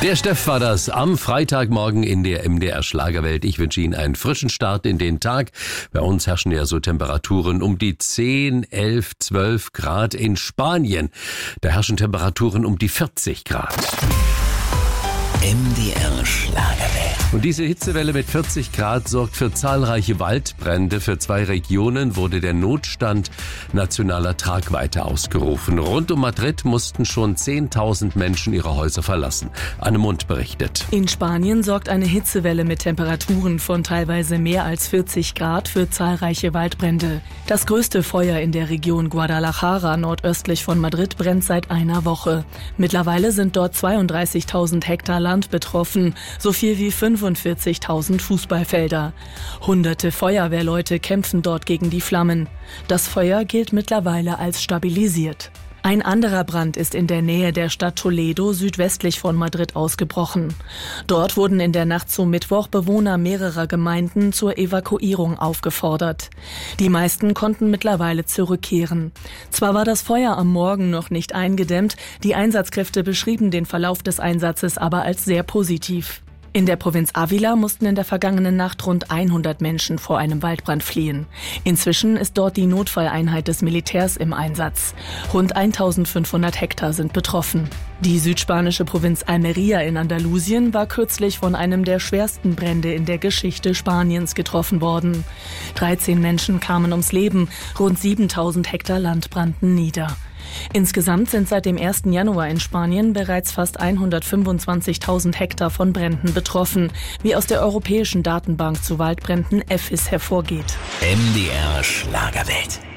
Der Steff war das am Freitagmorgen in der MDR Schlagerwelt. Ich wünsche Ihnen einen frischen Start in den Tag. Bei uns herrschen ja so Temperaturen um die 10, 11, 12 Grad. In Spanien, da herrschen Temperaturen um die 40 Grad. MDR Schlagerwelt. Und diese Hitzewelle mit 40 Grad sorgt für zahlreiche Waldbrände. Für 2 Regionen wurde der Notstand nationaler Tragweite ausgerufen. Rund um Madrid mussten schon 10.000 Menschen ihre Häuser verlassen. Anne Mund berichtet. In Spanien sorgt eine Hitzewelle mit Temperaturen von teilweise mehr als 40 Grad für zahlreiche Waldbrände. Das größte Feuer in der Region Guadalajara, nordöstlich von Madrid, brennt seit einer Woche. Mittlerweile sind dort 32.000 Hektar Land betroffen, so viel wie 45.000 Fußballfelder. Hunderte Feuerwehrleute kämpfen dort gegen die Flammen. Das Feuer gilt mittlerweile als stabilisiert. Ein anderer Brand ist in der Nähe der Stadt Toledo südwestlich von Madrid ausgebrochen. Dort wurden in der Nacht zum Mittwoch Bewohner mehrerer Gemeinden zur Evakuierung aufgefordert. Die meisten konnten mittlerweile zurückkehren. Zwar war das Feuer am Morgen noch nicht eingedämmt, die Einsatzkräfte beschrieben den Verlauf des Einsatzes aber als sehr positiv. In der Provinz Ávila mussten in der vergangenen Nacht rund 100 Menschen vor einem Waldbrand fliehen. Inzwischen ist dort die Notfalleinheit des Militärs im Einsatz. Rund 1.500 Hektar sind betroffen. Die südspanische Provinz Almería in Andalusien war kürzlich von einem der schwersten Brände in der Geschichte Spaniens getroffen worden. 13 Menschen kamen ums Leben, rund 7.000 Hektar Land brannten nieder. Insgesamt sind seit dem 1. Januar in Spanien bereits fast 125.000 Hektar von Bränden betroffen, wie aus der europäischen Datenbank zu Waldbränden EFIS hervorgeht. MDR Schlagerwelt.